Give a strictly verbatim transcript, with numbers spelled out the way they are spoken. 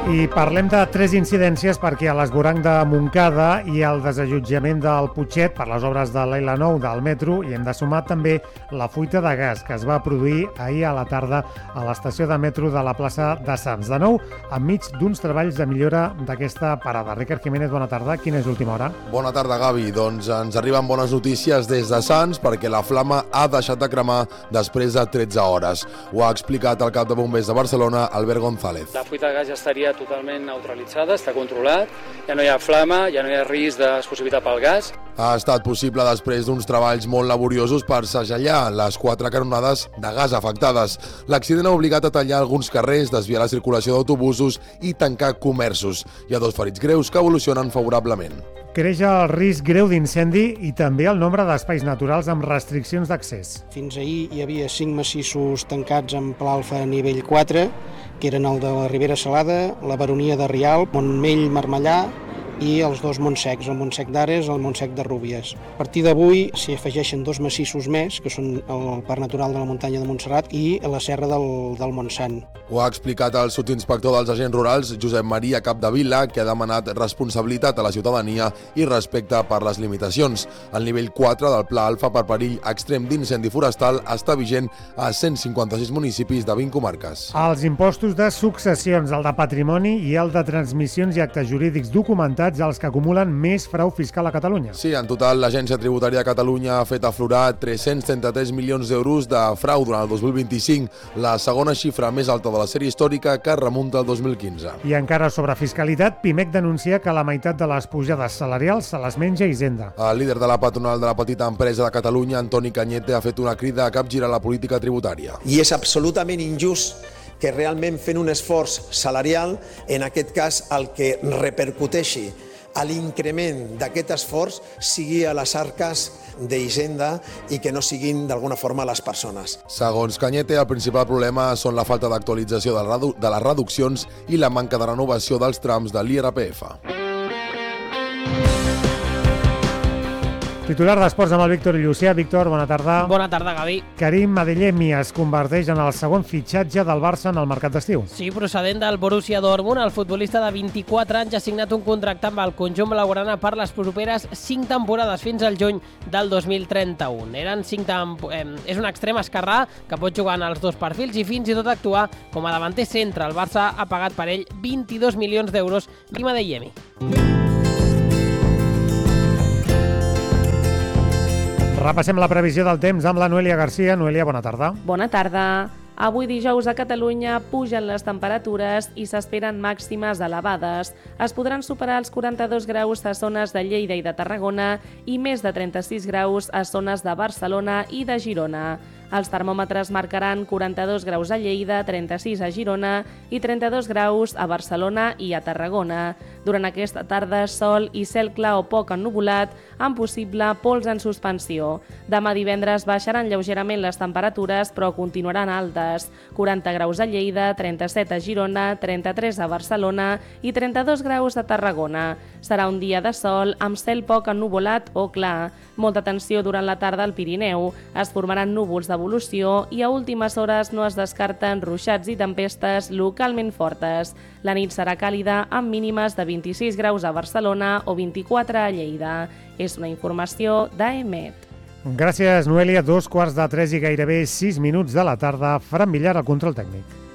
I parlem de tres incidències perquè a l'esvoranc de Montcada i el desallotjament del Putxet per les obres de l'L nou del metro i hem de sumar també la fuita de gas que es va produir ahir a la tarda a l'estació de metro de la plaça de Sants. De nou, enmig d'uns treballs de millora d'aquesta parada. Ricard Jiménez, bona tarda. Quina és l'última hora? Bona tarda, Gavi. Doncs ens arriben bones notícies des de Sants perquè la flama ha deixat de cremar després de tretze hores. Ho ha explicat el cap de bombers de Barcelona, Albert González. La fuita de gas ja estaria totalment neutralitzada, està controlat, ja no hi ha flama, ja no hi ha risc d'exclusivitat pel gas. Ha estat possible després d'uns treballs molt laboriosos per segellar les quatre canonades de gas afectades. L'accident ha obligat a tallar alguns carrers, desviar la circulació d'autobusos i tancar comerços. Hi ha dos ferits greus que evolucionen favorablement. Creix el risc greu d'incendi i també el nombre d'espais naturals amb restriccions d'accés. Fins ahir hi havia cinc massissos tancats en pla alfa a nivell quatre, que eren el de la Ribera Salada, la Baronia de Rialb, Montmell, Marmellà i els dos Montsecs, el Montsec d'Ares i el Montsec de Rúbies. A partir d'avui s'hi afegeixen dos massissos més, que són el Parc Natural de la Muntanya de Montserrat i la Serra del, del Montsant. Ho ha explicat el subinspector dels agents rurals, Josep Maria Capdevila, que ha demanat responsabilitat a la ciutadania i respecte per les limitacions. El nivell quatre del Pla Alfa per perill extrem d'incendi forestal està vigent a cent cinquanta-sis municipis de vint comarques. Els impostos de successions, el de patrimoni i el de transmissions i actes jurídics documentats els que acumulen més frau fiscal a Catalunya. Sí, en total l'Agència Tributària de Catalunya ha fet aflorar tres-cents trenta-tres milions d'euros de frau durant el dos mil vint-i-cinc, la segona xifra més alta de la sèrie històrica que remunta al dos mil quinze. I encara sobre fiscalitat, Pimec denuncia que la meitat de les pujades salarials se les menja Hisenda. El líder de la patronal de la petita empresa de Catalunya, Antoni Cañete, ha fet una crida a capgirar la política tributària. I és absolutament injust que realment fent un esforç salarial, en aquest cas el que repercuteixi a l'increment d'aquest esforç sigui a les arques d'Hisenda i que no siguin d'alguna forma les persones. Segons Cañete, el principal problema són la falta d'actualització de les reduccions i la manca de renovació dels trams de l'I R P F. Titular d'Esports amb el Víctor Llucià. Víctor, bona tarda. Bona tarda, Gavi. Karim Adeyemi es converteix en el segon fitxatge del Barça en el mercat d'estiu. Sí, procedent del Borussia Dortmund, el futbolista de vint-i-quatre anys ha signat un contracte amb el conjunt blaugrana per les properes cinc temporades fins al juny del dos mil trenta-u. Eren cinc temp... eh, és un extrem esquerrà que pot jugar en els dos perfils i fins i tot actuar com a davanter centre. El Barça ha pagat per ell vint-i-dos milions d'euros. Karim Adeyemi. Repassem la previsió del temps amb la Noelia Garcia. Noelia, bona tarda. Bona tarda. Avui dijous a Catalunya pugen les temperatures i s'esperen màximes elevades. Es podran superar els quaranta-dos graus a zones de Lleida i de Tarragona i més de trenta-sis graus a zones de Barcelona i de Girona. Els termòmetres marcaran quaranta-dos graus a Lleida, trenta-sis a Girona i trenta-dos graus a Barcelona i a Tarragona. Durant aquesta tarda, sol i cel clar o poc ennuvolat, amb possible pols en suspensió. Demà divendres baixaran lleugerament les temperatures, però continuaran altes. quaranta graus a Lleida, trenta-set a Girona, trenta-tres a Barcelona i trenta-dos graus a Tarragona. Serà un dia de sol amb cel poc ennuvolat o clar. Molta tensió durant la tarda al Pirineu. Es formaran núvols d'evolució i a últimes hores no es descarten ruixats i tempestes localment fortes. La nit serà càlida amb mínimes de vint-i-sis graus a Barcelona o vint-i-quatre a Lleida. És una informació d'A E M E T. Gràcies, Noelia. Dos quarts de tres i gairebé sis minuts de la tarda. Fran Villar, al control tècnic.